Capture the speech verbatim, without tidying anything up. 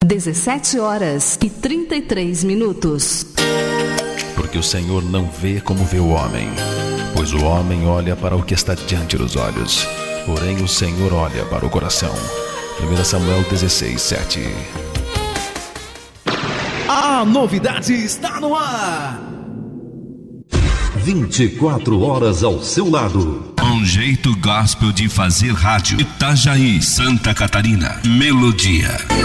dezessete horas e trinta e três minutos. Porque o Senhor não vê como vê o homem, pois o homem olha para o que está diante dos olhos, porém o Senhor olha para o coração. primeiro Samuel dezesseis, sete. A novidade está no ar. vinte e quatro horas ao seu lado. Um jeito gospel de fazer rádio. Itajaí, Santa Catarina. Melodia.